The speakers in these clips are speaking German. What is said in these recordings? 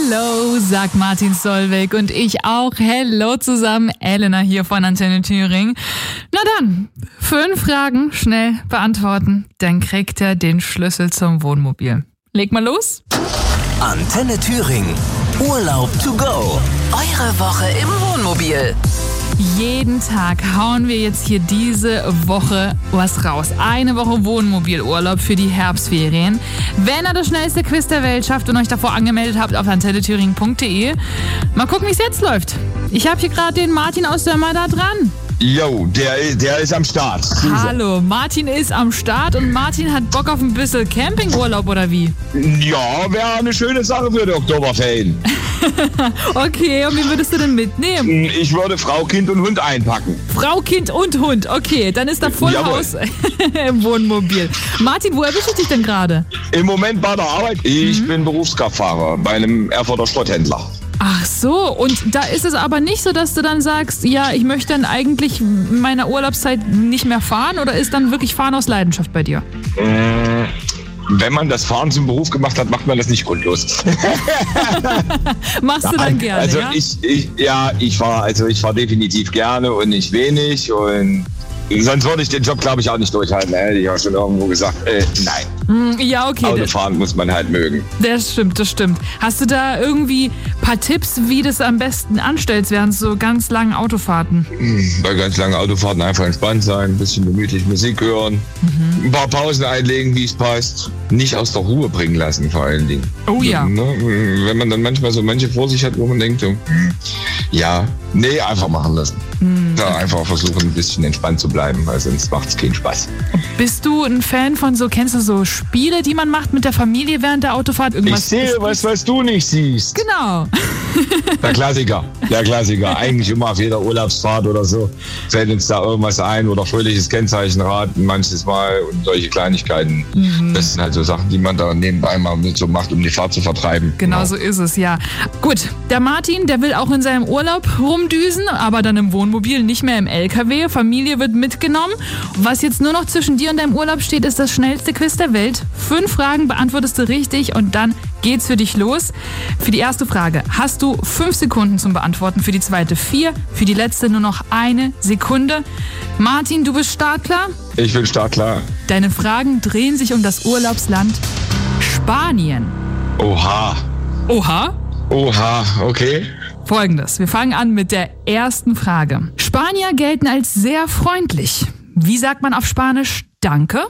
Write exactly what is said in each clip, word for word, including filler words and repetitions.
Hello, sagt Martin Solveig und ich auch. Hello zusammen, Elena hier von Antenne Thüringen. Na dann, fünf Fragen schnell beantworten, dann kriegt er den Schlüssel zum Wohnmobil. Leg mal los. Antenne Thüringen, Urlaub to go. Eure Woche im Wohnmobil. Jeden Tag hauen wir jetzt hier diese Woche was raus. Eine Woche Wohnmobilurlaub für die Herbstferien. Wenn ihr das schnellste Quiz der Welt schafft und euch davor angemeldet habt auf antenne thüringen punkt de. Mal gucken, wie es jetzt läuft. Ich habe hier gerade den Martin aus Sömmer da dran. Jo, der, der ist am Start. Hallo, Martin ist am Start und Martin hat Bock auf ein bisschen Campingurlaub oder wie? Ja, wäre eine schöne Sache für die Oktoberferien. Okay, und wie würdest du denn mitnehmen? Ich würde Frau, Kind und Hund einpacken. Frau, Kind und Hund, okay, dann ist da Vollhaus im Wohnmobil. Martin, wo erwische ich dich denn gerade? Im Moment bei der Arbeit. Ich Mhm. bin Berufskraftfahrer bei einem Erfurter Schrotthändler. Ach so, und da ist es aber nicht so, dass du dann sagst, ja, ich möchte dann eigentlich in meiner Urlaubszeit nicht mehr fahren, oder ist dann wirklich Fahren aus Leidenschaft bei dir? Äh, wenn man das Fahren zum Beruf gemacht hat, macht man das nicht grundlos. Machst du dann gerne, also ja? ich, ich, ja, ich fahre also ich fahre definitiv gerne und nicht wenig und sonst würde ich den Job, glaube ich, auch nicht durchhalten. Da hätte ich auch schon irgendwo gesagt, äh, nein. Hm, ja, okay. Autofahren muss man halt mögen. Das stimmt, das stimmt. Hast du da irgendwie ein paar Tipps, wie du es am besten anstellst während so ganz langen Autofahrten? Bei ganz langen Autofahrten einfach entspannt sein, ein bisschen gemütlich Musik hören, mhm. ein paar Pausen einlegen, wie es passt. Nicht aus der Ruhe bringen lassen, vor allen Dingen. Oh ja. Ne? Wenn man dann manchmal so manche vor sich hat, wo man denkt, so, ja, nee, einfach machen lassen. Mhm. Da einfach versuchen, ein bisschen entspannt zu bleiben, weil sonst macht es keinen Spaß. Bist du ein Fan von so, kennst du so Spiele, die man macht mit der Familie während der Autofahrt? Irgendwas ich sehe was, was du nicht siehst. Genau. Der Klassiker, der Klassiker. Eigentlich immer auf jeder Urlaubsfahrt oder so fällt uns da irgendwas ein oder fröhliches Kennzeichenrad manches Mal und solche Kleinigkeiten. Mhm. Das sind halt so Sachen, die man da nebenbei mal mit so macht, um die Fahrt zu vertreiben. Genau, genau so ist es, ja. Gut, der Martin, der will auch in seinem Urlaub rumdüsen, aber dann im Wohnmobil, nicht mehr im L K W. Familie wird mitgenommen. Was jetzt nur noch zwischen dir und deinem Urlaub steht, ist das schnellste Quiz der Welt. Fünf Fragen beantwortest du richtig und dann geht's für dich los. Für die erste Frage hast du fünf Sekunden zum Beantworten, für die zweite vier, für die letzte nur noch eine Sekunde. Martin, du bist startklar? Ich bin startklar. Deine Fragen drehen sich um das Urlaubsland Spanien. Oha. Oha? Oha, okay. Folgendes, wir fangen an mit der ersten Frage. Spanier gelten als sehr freundlich. Wie sagt man auf Spanisch Danke?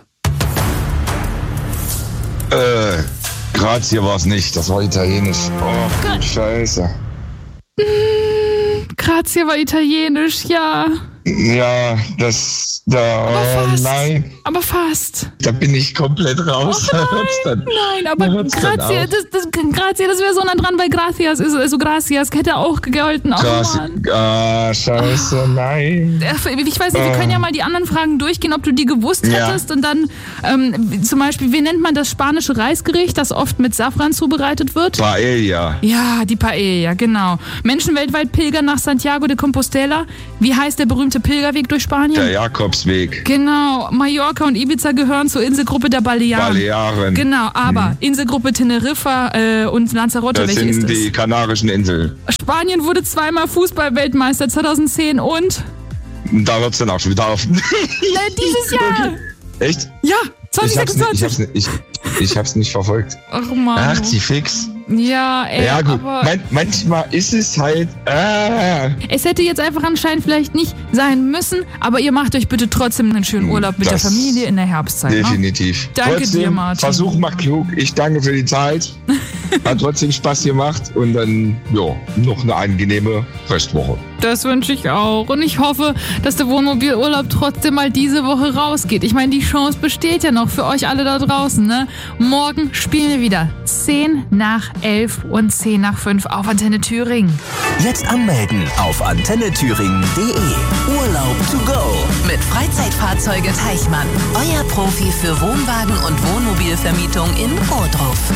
Äh, Grazie war es nicht, das war italienisch. Oh, Gra- Scheiße. Mm, Grazie war italienisch, ja. Ja, das, da, Aber fast. nein. Aber fast. Da bin ich komplett raus. Oh nein, dann, nein, aber Grazie, das, das, Grazie, das wäre so nah dran, weil Gracias ist, also Gracias hätte auch gegolten. Oh Mann. Ah, scheiße, oh. nein. Ich weiß nicht, wir können ja mal die anderen Fragen durchgehen, ob du die gewusst ja. hättest und dann ähm, zum Beispiel, wie nennt man das spanische Reisgericht, das oft mit Safran zubereitet wird? Paella. Ja, die Paella, genau. Menschen weltweit pilgern nach Santiago de Compostela. Wie heißt der berühmte Pilgerweg durch Spanien? Der Jakobsweg. Genau. Mallorca und Ibiza gehören zur Inselgruppe der Balearen. Balearen. Genau, aber hm. Inselgruppe Teneriffa äh, und Lanzarote, das welche ist sind das? die Kanarischen Inseln. Spanien wurde zweimal Fußball-Weltmeister, zweitausendzehn und? Da hört es dann auch schon wieder auf. äh, dieses Jahr. Okay. Echt? Ja, zwanzig sechsundzwanzig. Ich hab's, nicht, ich, hab's, ich, ich hab's nicht verfolgt. Ach Mann. Ach, sie fix. Ja, ey, ja, gut. aber Man, manchmal ist es halt. Ah. Es hätte jetzt einfach anscheinend vielleicht nicht sein müssen, aber ihr macht euch bitte trotzdem einen schönen Urlaub mit das der Familie in der Herbstzeit. Definitiv. Ne? Danke trotzdem, dir, Martin. Versuch macht klug. Ich danke für die Zeit. Hat trotzdem Spaß gemacht und dann, ja, noch eine angenehme Restwoche. Das wünsche ich auch. Und ich hoffe, dass der Wohnmobilurlaub trotzdem mal diese Woche rausgeht. Ich meine, die Chance besteht ja noch für euch alle da draußen, ne? Morgen spielen wir wieder zehn nach elf und zehn nach fünf auf Antenne Thüringen. Jetzt anmelden auf antenne thüringen punkt de. Urlaub to go mit Freizeitfahrzeuge Teichmann. Euer Profi für Wohnwagen und Wohnmobilvermietung in Ohrdruf.